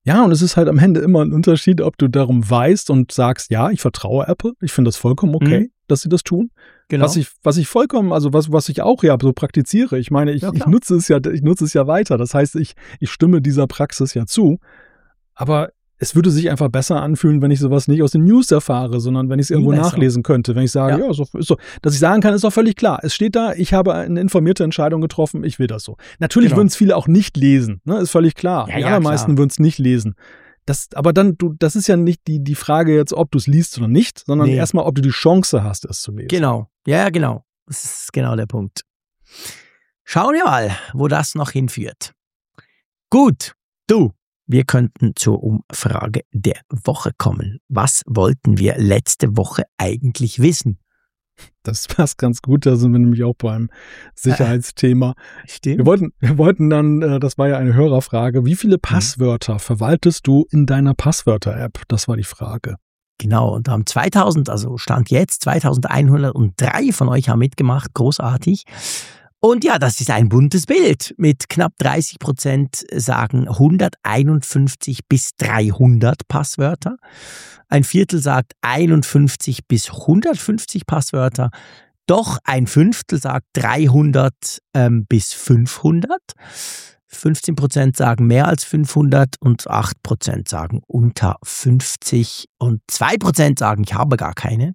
Ja, und es ist halt am Ende immer ein Unterschied, ob du darum weißt und sagst, ja, ich vertraue Apple, ich finde das vollkommen okay, dass sie das tun. Genau. Was ich vollkommen, also was ich auch ja so praktiziere. Ich meine, ich nutze es ja weiter. Das heißt, ich stimme dieser Praxis ja zu. Aber es würde sich einfach besser anfühlen, wenn ich sowas nicht aus den News erfahre, sondern wenn ich es irgendwo nachlesen könnte. Wenn ich sage, dass ich sagen kann, ist doch völlig klar. Es steht da, ich habe eine informierte Entscheidung getroffen, ich will das so. Natürlich würden es viele auch nicht lesen, ne? Ist völlig klar. Die allermeisten würden es nicht lesen. Das ist ja nicht die Frage jetzt, ob du es liest oder nicht, sondern erstmal, ob du die Chance hast, es zu lesen. Genau, ja, genau. Das ist genau der Punkt. Schauen wir mal, wo das noch hinführt. Gut, wir könnten zur Umfrage der Woche kommen. Was wollten wir letzte Woche eigentlich wissen? Das passt ganz gut, da sind wir nämlich auch beim Sicherheitsthema. Stimmt. Wir wollten dann, das war ja eine Hörerfrage, wie viele Passwörter verwaltest du in deiner Passwörter-App? Das war die Frage. Genau, und haben Stand jetzt 2103 von euch haben mitgemacht, großartig. Und ja, das ist ein buntes Bild. Mit knapp 30% sagen 151 bis 300 Passwörter. Ein Viertel sagt 51 bis 150 Passwörter. Doch ein Fünftel sagt 300 bis 500. 15% sagen mehr als 500 und 8% sagen unter 50. Und 2% sagen, ich habe gar keine.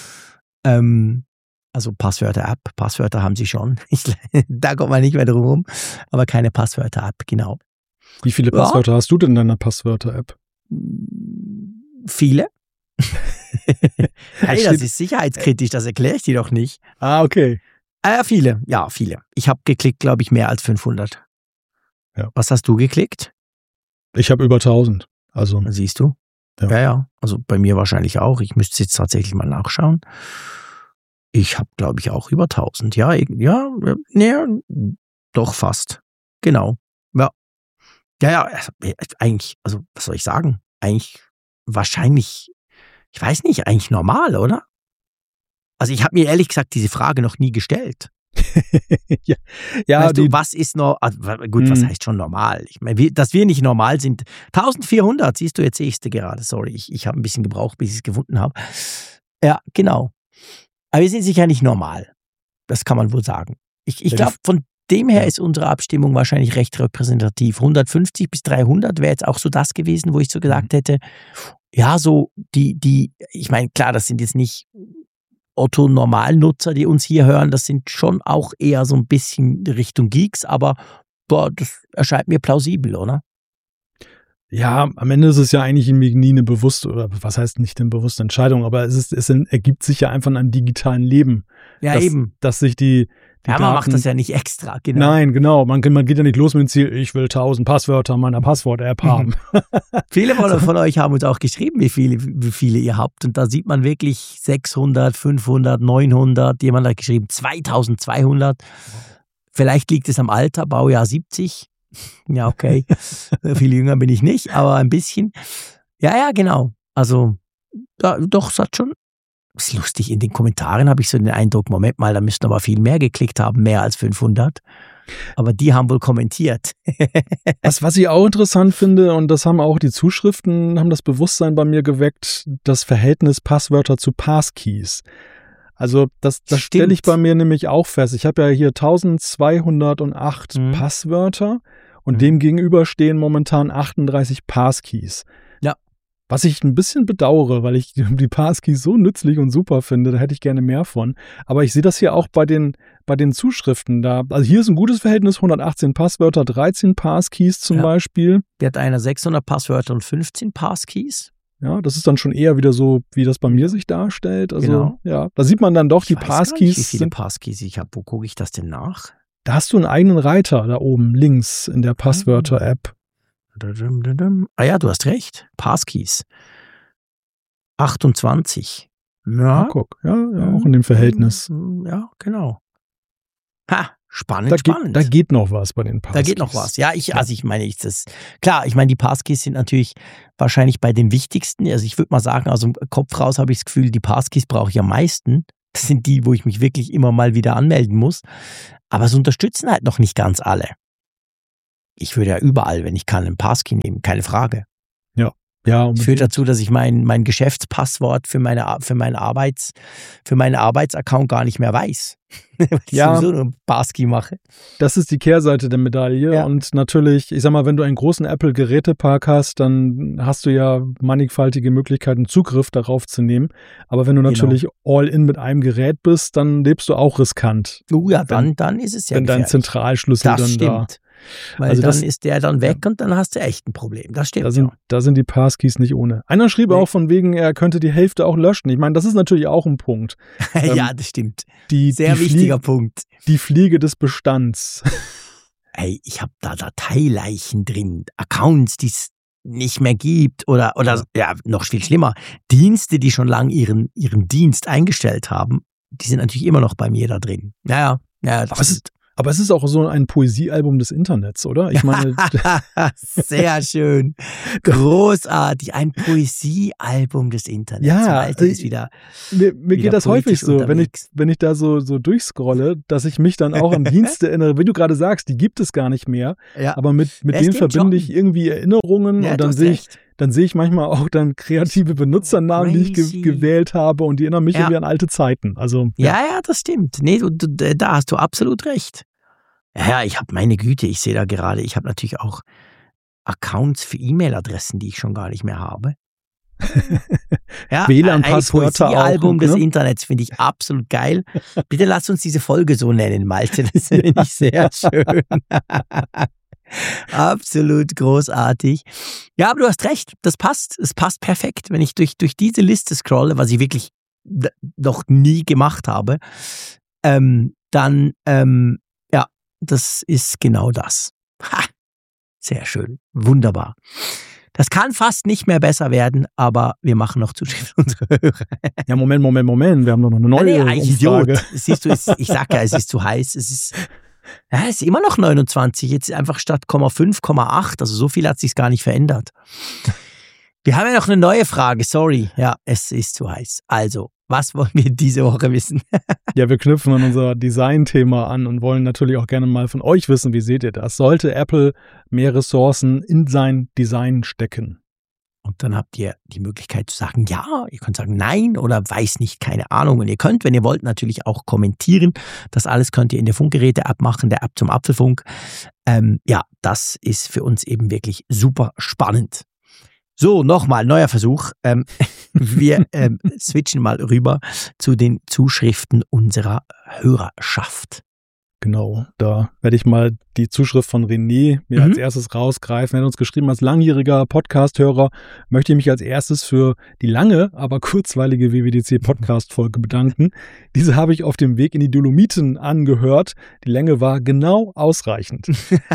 Also Passwörter-App, Passwörter haben sie schon. Da kommt man nicht mehr drum rum, aber keine Passwörter-App, genau. Wie viele Passwörter hast du denn in deiner Passwörter-App? Viele. Hey, das ist sicherheitskritisch, das erkläre ich dir doch nicht. Ah, okay. Viele. Ich habe geklickt, glaube ich, mehr als 500. Ja. Was hast du geklickt? Ich habe über 1000. Also. Siehst du? Ja. Also bei mir wahrscheinlich auch. Ich müsste jetzt tatsächlich mal nachschauen. Ich habe, glaube ich, auch über 1000. Ja, doch fast. Genau. Ja, eigentlich, also was soll ich sagen? Eigentlich wahrscheinlich, ich weiß nicht, eigentlich normal, oder? Also ich habe mir ehrlich gesagt diese Frage noch nie gestellt. Weißt du, was ist noch, gut, was heißt schon normal? Ich meine, dass wir nicht normal sind. 1400, siehst du, jetzt sehe ich es gerade, sorry, ich habe ein bisschen gebraucht, bis ich es gefunden habe. Ja, genau. Aber wir sind sicher nicht normal. Das kann man wohl sagen. Ich glaube, von dem her ist unsere Abstimmung wahrscheinlich recht repräsentativ. 150 bis 300 wäre jetzt auch so das gewesen, wo ich so gesagt hätte, ja, so ich meine, klar, das sind jetzt nicht Otto-Normalnutzer, die uns hier hören, das sind schon auch eher so ein bisschen Richtung Geeks, aber das erscheint mir plausibel, oder? Ja, am Ende ist es ja eigentlich nie eine bewusste, oder was heißt nicht eine bewusste Entscheidung, aber es ergibt sich ja einfach in einem digitalen Leben. Ja, eben. Dass sich die man macht das ja nicht extra, genau. Nein, genau. Man geht ja nicht los mit dem Ziel, ich will 1000 Passwörter in meiner Passwort-App haben. Viele von euch haben uns auch geschrieben, wie viele ihr habt. Und da sieht man wirklich 600, 500, 900. Jemand hat geschrieben 2200. Vielleicht liegt es am Alter, Baujahr 70. Ja, okay. Viel jünger bin ich nicht, aber ein bisschen. Ja, genau. Also, doch, es hat schon. Das ist lustig, in den Kommentaren habe ich so den Eindruck, Moment mal, da müssten aber viel mehr geklickt haben, mehr als 500. Aber die haben wohl kommentiert. Was ich auch interessant finde, und das haben auch die Zuschriften, haben das Bewusstsein bei mir geweckt, das Verhältnis Passwörter zu Passkeys. Also das stelle ich bei mir nämlich auch fest. Ich habe ja hier 1208 Passwörter und dem gegenüber stehen momentan 38 Passkeys. Ja. Was ich ein bisschen bedauere, weil ich die Passkeys so nützlich und super finde, da hätte ich gerne mehr von. Aber ich sehe das hier auch bei den Zuschriften da. Also hier ist ein gutes Verhältnis, 118 Passwörter, 13 Passkeys zum Beispiel. Der hat einer 600 Passwörter und 15 Passkeys. Ja, das ist dann schon eher wieder so, wie das bei mir sich darstellt. Also, genau. Ja, da sieht man dann doch, die Passkeys. Wie viele Passkeys ich habe, wo gucke ich das denn nach? Da hast du einen eigenen Reiter da oben links in der Passwörter-App. Ah ja, du hast recht. Passkeys. 28. Ja, guck. Ja, auch in dem Verhältnis. Ja, genau. Ha, spannend. Da geht noch was bei den Passkeys. Da geht noch was. Ja, ich meine, die Passkeys sind natürlich wahrscheinlich bei den wichtigsten. Also ich würde mal sagen, aus dem Kopf raus habe ich das Gefühl, die Passkeys brauche ich am meisten. Das sind die, wo ich mich wirklich immer mal wieder anmelden muss. Aber es unterstützen halt noch nicht ganz alle. Ich würde ja überall, wenn ich kann, einen Passkey nehmen, keine Frage. Ja, führt dazu, dass ich mein Geschäftspasswort für meinen Arbeitsaccount gar nicht mehr weiß. Weil ich sowieso nur ein Passkey mache. Das ist die Kehrseite der Medaille. Ja. Und natürlich, ich sag mal, wenn du einen großen Apple-Gerätepark hast, dann hast du ja mannigfaltige Möglichkeiten, Zugriff darauf zu nehmen. Aber wenn du natürlich all in mit einem Gerät bist, dann lebst du auch riskant. Ja, dann ist es ja wenn dein Zentralschlüssel das dann stimmt. Da. Weil also dann ist der dann weg und dann hast du echt ein Problem. Das stimmt. Da sind die Passkeys nicht ohne. Einer schrieb auch von wegen, er könnte die Hälfte auch löschen. Ich meine, das ist natürlich auch ein Punkt. Ja, das stimmt. Sehr wichtiger Punkt. Die Fliege des Bestands. Ey, ich habe da Dateileichen drin, Accounts, die es nicht mehr gibt oder noch viel schlimmer, Dienste, die schon lange ihren Dienst eingestellt haben, die sind natürlich immer noch bei mir da drin. Ja, aber es ist auch so ein Poesiealbum des Internets, oder? Ich meine, sehr schön. Großartig. Ein Poesiealbum des Internets. Ja, ist wieder mir geht das häufig so, wenn ich da so durchscrolle, dass ich mich dann auch an Dienste erinnere, wie du gerade sagst, die gibt es gar nicht mehr. Ja. Aber mit denen verbinde ich irgendwie Erinnerungen und dann sehe ich manchmal auch dann kreative Benutzernamen, die ich gewählt habe und die erinnern mich irgendwie an alte Zeiten. Also, ja, das stimmt. Nee, da hast du absolut recht. Ja, ich habe meine Güte, ich sehe da gerade, ich habe natürlich auch Accounts für E-Mail-Adressen, die ich schon gar nicht mehr habe. Ja, WLAN-Passwörter auch. Ein Album des Internets finde ich absolut geil. Bitte lass uns diese Folge so nennen, Malte. Das finde ich sehr schön. Absolut großartig. Ja, aber du hast recht, das passt. Es passt perfekt. Wenn ich durch diese Liste scrolle, was ich wirklich noch nie gemacht habe, dann, das ist genau das. Ha, sehr schön. Wunderbar. Das kann fast nicht mehr besser werden, aber wir machen noch Zuschrift unserer Hörer. Ja, Moment. Wir haben noch eine neue Umfrage. Idiot. Siehst du, ich sag ja, es ist zu heiß. Es ist immer noch 29, jetzt einfach statt 0,5, also so viel hat sich gar nicht verändert. Wir haben ja noch eine neue Frage, sorry. Ja, es ist zu heiß. Also, was wollen wir diese Woche wissen? Ja, wir knüpfen an unser Design-Thema an und wollen natürlich auch gerne mal von euch wissen, wie seht ihr das? Sollte Apple mehr Ressourcen in sein Design stecken? Und dann habt ihr die Möglichkeit zu sagen, ja, ihr könnt sagen nein oder weiß nicht, keine Ahnung. Und ihr könnt, wenn ihr wollt, natürlich auch kommentieren. Das alles könnt ihr in der Funkgeräte-App machen, der App zum Apfelfunk. Das ist für uns eben wirklich super spannend. So, nochmal, neuer Versuch. Wir switchen mal rüber zu den Zuschriften unserer Hörerschaft. Genau, da werde ich mal die Zuschrift von René mir als erstes rausgreifen. Er hat uns geschrieben, als langjähriger Podcast-Hörer möchte ich mich als erstes für die lange, aber kurzweilige WWDC-Podcast-Folge bedanken. Diese habe ich auf dem Weg in die Dolomiten angehört. Die Länge war genau ausreichend.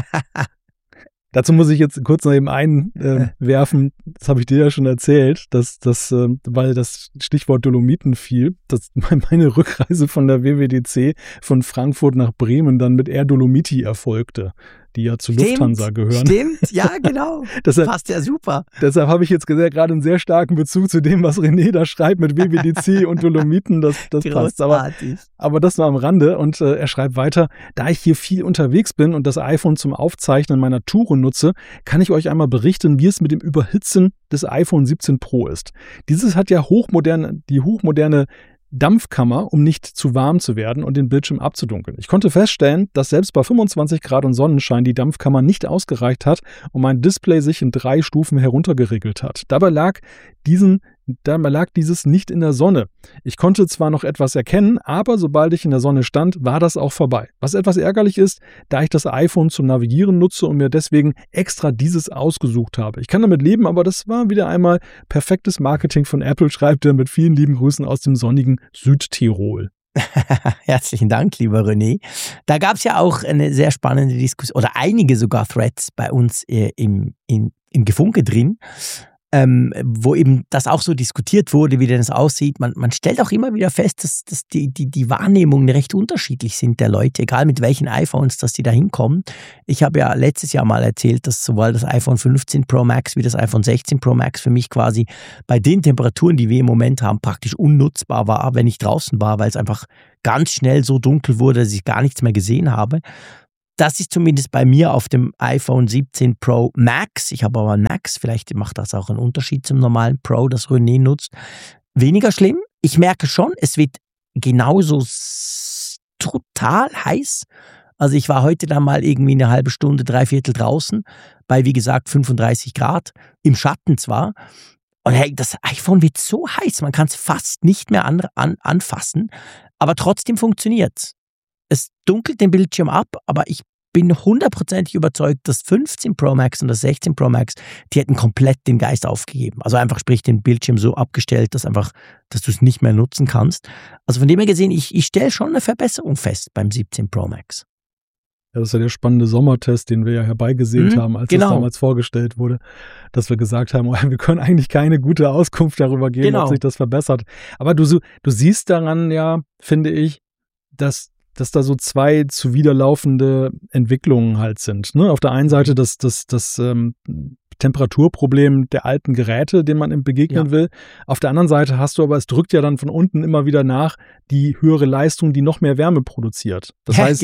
Dazu muss ich jetzt kurz noch eben einwerfen, das habe ich dir ja schon erzählt, weil das Stichwort Dolomiten fiel, dass meine Rückreise von der WWDC von Frankfurt nach Bremen dann mit Air Dolomiti erfolgte, die ja zu Lufthansa gehören. Stimmt, ja genau, passt ja super. Deshalb habe ich jetzt gerade einen sehr starken Bezug zu dem, was René da schreibt mit WWDC und Dolomiten, das passt. Aber das war am Rande und er schreibt weiter, da ich hier viel unterwegs bin und das iPhone zum Aufzeichnen meiner Touren nutze, kann ich euch einmal berichten, wie es mit dem Überhitzen des iPhone 17 Pro ist. Dieses hat ja die hochmoderne Dampfkammer, um nicht zu warm zu werden und den Bildschirm abzudunkeln. Ich konnte feststellen, dass selbst bei 25 Grad und Sonnenschein die Dampfkammer nicht ausgereicht hat und mein Display sich in 3 Stufen heruntergeregelt hat. Dabei lag dieses nicht in der Sonne. Ich konnte zwar noch etwas erkennen, aber sobald ich in der Sonne stand, war das auch vorbei. Was etwas ärgerlich ist, da ich das iPhone zum Navigieren nutze und mir deswegen extra dieses ausgesucht habe. Ich kann damit leben, aber das war wieder einmal perfektes Marketing von Apple, schreibt er mit vielen lieben Grüßen aus dem sonnigen Südtirol. Herzlichen Dank, lieber René. Da gab es ja auch eine sehr spannende Diskussion oder einige sogar Threads bei uns im Gefunke drin. Wo eben das auch so diskutiert wurde, wie denn das aussieht. Man stellt auch immer wieder fest, dass die Wahrnehmungen recht unterschiedlich sind der Leute, egal mit welchen iPhones, dass die da hinkommen. Ich habe ja letztes Jahr mal erzählt, dass sowohl das iPhone 15 Pro Max wie das iPhone 16 Pro Max für mich quasi bei den Temperaturen, die wir im Moment haben, praktisch unnutzbar war, wenn ich draußen war, weil es einfach ganz schnell so dunkel wurde, dass ich gar nichts mehr gesehen habe. das ist zumindest bei mir auf dem iPhone 17 Pro Max. Ich habe aber ein Max, vielleicht macht das auch einen Unterschied zum normalen Pro, das René nutzt. Weniger schlimm. Ich merke schon, es wird genauso total heiß. Also ich war heute dann mal irgendwie eine halbe Stunde, 3/4 draußen, bei wie gesagt 35 Grad, im Schatten zwar. Und hey, das iPhone wird so heiß, man kann es fast nicht mehr anfassen, aber trotzdem funktioniert's. Es dunkelt den Bildschirm ab, aber ich bin 100% überzeugt, das 15 Pro Max und das 16 Pro Max, die hätten komplett den Geist aufgegeben. Also einfach sprich den Bildschirm so abgestellt, dass du es nicht mehr nutzen kannst. Also von dem her gesehen, ich stelle schon eine Verbesserung fest beim 17 Pro Max. Ja, das ist ja der spannende Sommertest, den wir ja herbeigesehnt haben, als das damals vorgestellt wurde, dass wir gesagt haben, wir können eigentlich keine gute Auskunft darüber geben, ob sich das verbessert. Aber du siehst daran ja, finde ich, dass da so zwei zuwiderlaufende Entwicklungen halt sind. Ne? Auf der einen Seite das Temperaturproblem der alten Geräte, dem man begegnen will. Auf der anderen Seite hast du aber, es drückt ja dann von unten immer wieder nach, die höhere Leistung, die noch mehr Wärme produziert. Das heißt,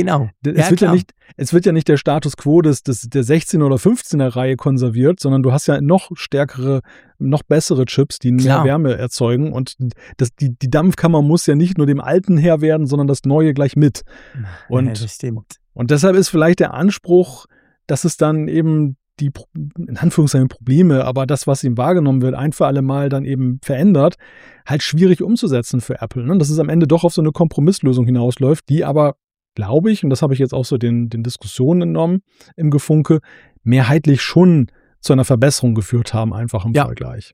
es wird ja nicht der Status quo der 16er oder 15er Reihe konserviert, sondern du hast ja noch stärkere, noch bessere Chips, die mehr Wärme erzeugen. Und die Dampfkammer muss ja nicht nur dem Alten Herr werden, sondern das Neue gleich mit. Und, das stimmt. Und deshalb ist vielleicht der Anspruch, dass es dann eben die, in Anführungszeichen, Probleme, aber das, was ihm wahrgenommen wird, ein für alle Mal dann eben verändert, halt schwierig umzusetzen für Apple. Ne? Dass es am Ende doch auf so eine Kompromisslösung hinausläuft, die aber, glaube ich, und das habe ich jetzt auch so den Diskussionen entnommen im Gefunke, mehrheitlich schon zu einer Verbesserung geführt haben, einfach im Vergleich.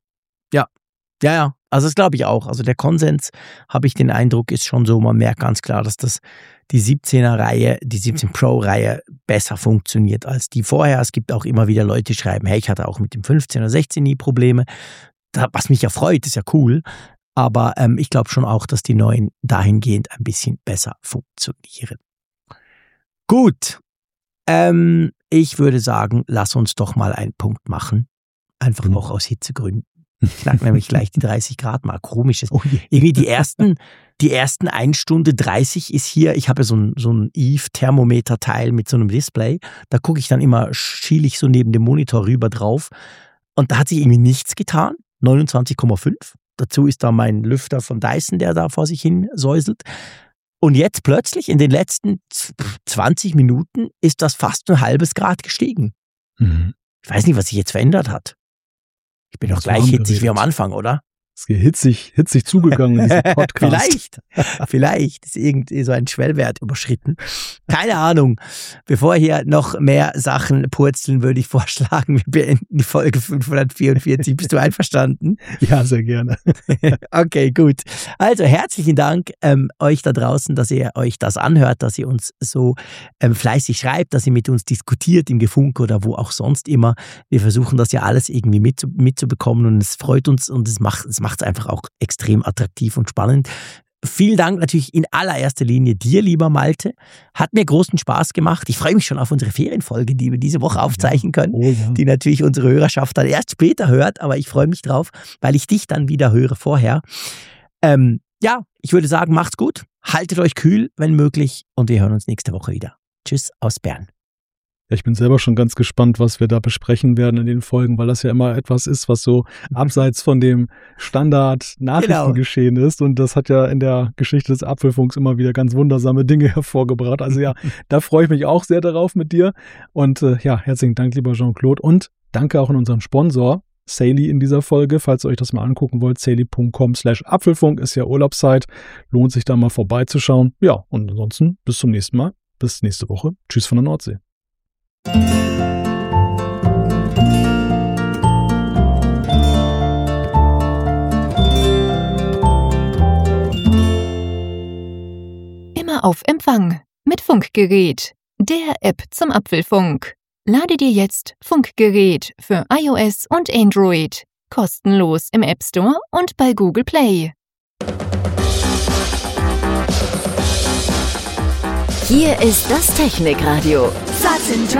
Ja, also das glaube ich auch. Also der Konsens, habe ich den Eindruck, ist schon so, man merkt ganz klar, dass die 17er-Reihe, die 17 Pro-Reihe besser funktioniert als die vorher. Es gibt auch immer wieder Leute, die schreiben, hey, ich hatte auch mit dem 15 oder 16 nie Probleme. Was mich ja freut, ist ja cool. Aber ich glaube schon auch, dass die neuen dahingehend ein bisschen besser funktionieren. Gut. Ich würde sagen, lass uns doch mal einen Punkt machen. Einfach noch aus Hitzegründen. Ich knack nämlich gleich die 30 Grad mal. Komisches. Irgendwie die ersten 1 Stunde 30 ist hier, ich habe ja so ein Eve-Thermometer-Teil mit so einem Display. Da gucke ich dann immer, schiele ich so neben dem Monitor rüber drauf. Und da hat sich irgendwie nichts getan. 29,5. Dazu ist da mein Lüfter von Dyson, der da vor sich hin säuselt. Und jetzt plötzlich in den letzten 20 Minuten ist das fast ein halbes Grad gestiegen. Mhm. Ich weiß nicht, was sich jetzt verändert hat. Ich bin doch gleich hitzig wie am Anfang, oder? Es ist hitzig zugegangen in diesem Podcast. Vielleicht ist irgendwie so ein Schwellwert überschritten. Keine Ahnung. Bevor hier noch mehr Sachen purzeln, würde ich vorschlagen, wir beenden die Folge 544. Bist du einverstanden? Ja, sehr gerne. Okay, gut. Also herzlichen Dank euch da draußen, dass ihr euch das anhört, dass ihr uns so fleißig schreibt, dass ihr mit uns diskutiert im Gefunke oder wo auch sonst immer. Wir versuchen das ja alles irgendwie mitzubekommen und es freut uns und es macht es einfach auch extrem attraktiv und spannend. Vielen Dank natürlich in allererster Linie dir, lieber Malte. Hat mir großen Spaß gemacht. Ich freue mich schon auf unsere Ferienfolge, die wir diese Woche aufzeichnen können, die natürlich unsere Hörerschaft dann erst später hört, aber ich freue mich drauf, weil ich dich dann wieder höre vorher. Ich würde sagen, macht's gut, haltet euch kühl, wenn möglich und wir hören uns nächste Woche wieder. Tschüss aus Bern. Ich bin selber schon ganz gespannt, was wir da besprechen werden in den Folgen, weil das ja immer etwas ist, was so abseits von dem Standard-Nachrichtengeschehen ist. Und das hat ja in der Geschichte des Apfelfunks immer wieder ganz wundersame Dinge hervorgebracht. Also ja, da freue ich mich auch sehr darauf mit dir. Und herzlichen Dank, lieber Jean-Claude. Und danke auch an unseren Sponsor, Saily, in dieser Folge. Falls ihr euch das mal angucken wollt, saily.com/Apfelfunk ist ja Urlaubszeit. Lohnt sich da mal vorbeizuschauen. Ja, und ansonsten bis zum nächsten Mal. Bis nächste Woche. Tschüss von der Nordsee. Immer auf Empfang mit Funkgerät, der App zum Apfelfunk. Lade dir jetzt Funkgerät für iOS und Android kostenlos im App Store und bei Google Play. Hier ist das Technikradio. Satz in